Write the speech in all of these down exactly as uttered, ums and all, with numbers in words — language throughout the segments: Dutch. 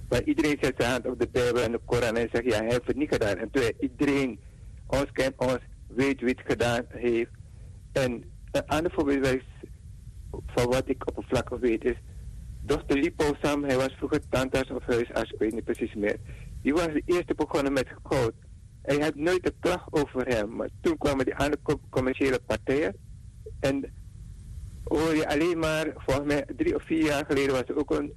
Maar iedereen zet zijn hand op de Bijbel en de Koran en zegt, ja, hij heeft het niet gedaan. En terwijl iedereen ons kent, ons weet wie het gedaan heeft. En een ander voorbeeld is, van wat ik oppervlakkig weet is, dokter Lipo Sam, hij was vroeger tandarts of huisarts, ik weet niet precies meer. Die was de eerste begonnen met goud. En je had nooit een klacht over hem. Maar toen kwamen die andere commerciële partijen. En hoor je alleen maar, volgens mij drie of vier jaar geleden was er ook een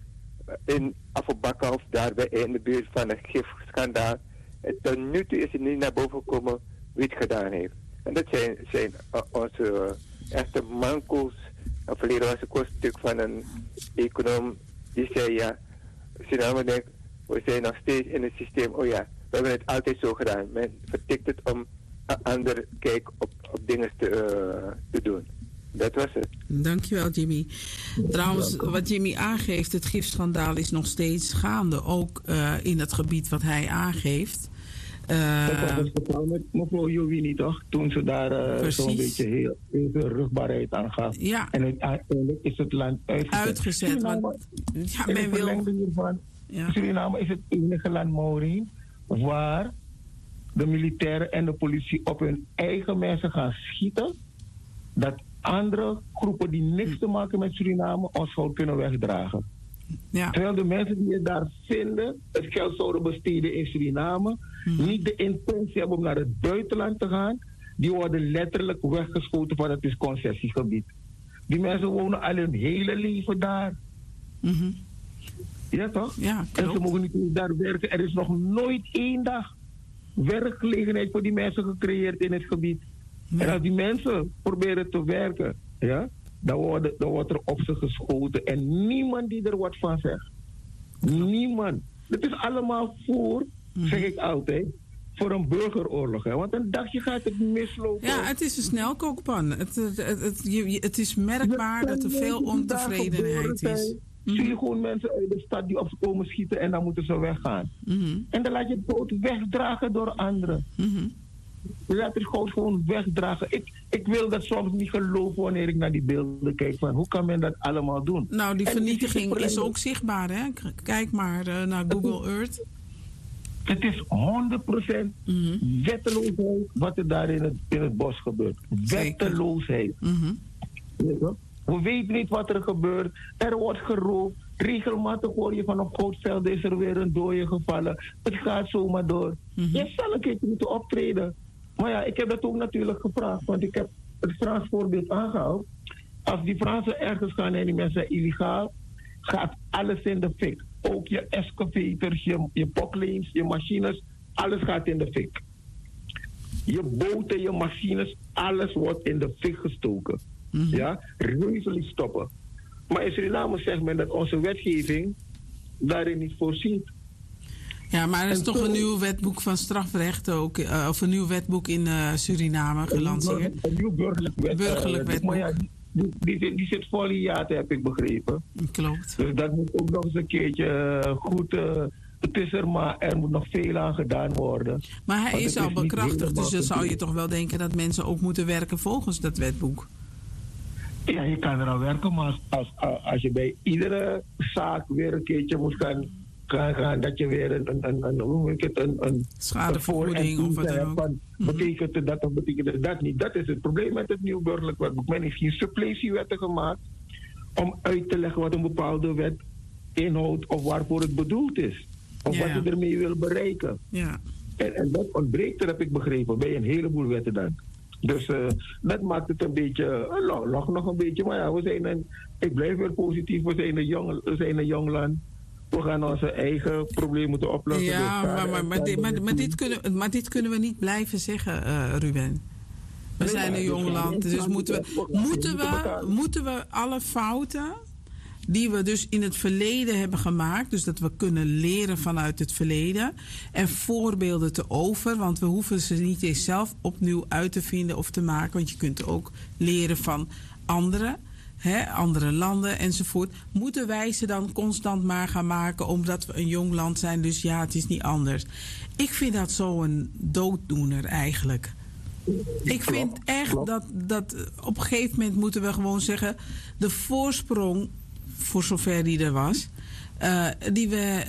in Afobakka of daarbij in de buurt van een gifschandaal. En tot nu toe is het niet naar boven gekomen wie het gedaan heeft. En dat zijn, zijn uh, onze uh, echte manco's. En verleden was ik ook een stuk van een econoom die zei, ja, Suriname denkt, we zijn nog steeds in het systeem, oh ja, we hebben het altijd zo gedaan. Men vertikt het om een ander kijk op, op dingen te, uh, te doen. Dat was het. Dankjewel, Jimmy. Trouwens, wat Jimmy aangeeft, het gifschandaal is nog steeds gaande. Ook uh, in het gebied wat hij aangeeft. Uh, dat was met mevrouw Jovini toch? Toen ze daar uh, zo'n beetje heel, heel veel rugbaarheid aan gaf. Ja. En uiteindelijk is het land uitgezet. Uitgezet. Suriname, want, ja, men wil... hiervan, ja. Suriname is het enige land, Maureen, waar de militairen en de politie op hun eigen mensen gaan schieten. Dat andere groepen die niks te maken met Suriname ons gewoon kunnen wegdragen. Ja. Terwijl de mensen die je daar vinden het geld zouden besteden in Suriname, hmm. niet de intentie hebben om naar het buitenland te gaan, die worden letterlijk weggeschoten van het is concessiegebied. Die mensen wonen al hun hele leven daar. Mm-hmm. Ja toch? Ja, en ze mogen niet daar werken. Er is nog nooit één dag werkgelegenheid voor die mensen gecreëerd in het gebied. Ja. En als die mensen proberen te werken, ja, dan, worden, dan wordt er op ze geschoten. En niemand die er wat van zegt. Niemand. Het is allemaal voor, mm-hmm. zeg ik altijd, voor een burgeroorlog. Hè? Want een dagje gaat het mislopen. Ja, het is een snelkookpan. Het, het, het, het, je, het is merkbaar dat er veel ontevredenheid is. Mm-hmm. Zie je gewoon mensen uit de stad die op ze komen schieten en dan moeten ze weggaan. Mm-hmm. En dan laat je het goud wegdragen door anderen. Mm-hmm. Je laat het goud gewoon wegdragen. Ik, ik wil dat soms niet geloven wanneer ik naar die beelden kijk. Van hoe kan men dat allemaal doen? Nou, die en vernietiging is ook zichtbaar, hè? Kijk maar uh, naar Google Earth. Het is honderd procent mm-hmm. wetteloosheid wat er daar in het, in het bos gebeurt. Wetteloosheid. Mm-hmm. We weten niet wat er gebeurt. Er wordt geroofd. Regelmatig hoor je van op Goudveld is er weer een dode gevallen. Het gaat zomaar door. Mm-hmm. Je zal een keertje moeten optreden. Maar ja, ik heb dat ook natuurlijk gevraagd. Want ik heb het Frans voorbeeld aangehaald. Als die Fransen ergens gaan en die mensen zijn illegaal, gaat alles in de fik. Ook je excavators, je, je pokleens, je machines, alles gaat in de fik. Je boten, je machines, alles wordt in de fik gestoken. Mm-hmm. Ja, reuselijk stoppen. Maar in Suriname zegt men dat onze wetgeving daarin niet voorziet. Ja, maar er is en toch toen, een nieuw wetboek van strafrecht ook, uh, of een nieuw wetboek in uh, Suriname gelanceerd. Een nieuw burgerlijk, wet, burgerlijk uh, wetboek. Maar ja, die, die, die, die zit vol hiaten, heb ik begrepen. Klopt. Dus dat moet ook nog eens een keertje uh, goed... Uh, het is er, maar er moet nog veel aan gedaan worden. Maar hij is al bekrachtigd, dus dan zou je toch wel denken dat mensen ook moeten werken volgens dat wetboek. Ja, je kan er aan werken, maar als, als, als je bij iedere zaak weer een keertje moet gaan, gaan, gaan dat je weer een, een, een, hoe moet ik het, een, een schadevergoeding of wat dan ook. Van, mm-hmm. Betekent het dat of betekent het dat niet? Dat is het probleem met het nieuw burgerlijk wetboek. Men heeft geen supplesiewetten gemaakt om uit te leggen wat een bepaalde wet inhoudt of waarvoor het bedoeld is. Of ja, wat je ermee wil bereiken. Ja. En, en dat ontbreekt er, heb ik begrepen, bij een heleboel wetten dan. Dus uh, dat maakt het een beetje, uh, lach nog een beetje, maar ja, we zijn een, ik blijf weer positief, we zijn een jong, we zijn een jong land. We gaan onze eigen problemen moeten oplossen. Ja, dus maar, maar, maar, dit, maar, maar, dit kunnen, maar dit kunnen we niet blijven zeggen, uh, Ruben. We nee, zijn een jong land, dus moeten we, moeten, we, moeten we alle fouten die we dus in het verleden hebben gemaakt, dus dat we kunnen leren vanuit het verleden en voorbeelden te over, want we hoeven ze niet eens zelf opnieuw uit te vinden of te maken, want je kunt ook leren van anderen, hè, andere landen enzovoort. Moeten wij ze dan constant maar gaan maken omdat we een jong land zijn, dus ja, het is niet anders. Ik vind dat zo'n dooddoener eigenlijk. Ik vind echt dat, dat op een gegeven moment moeten we gewoon zeggen, de voorsprong, voor zover die er was, uh, die we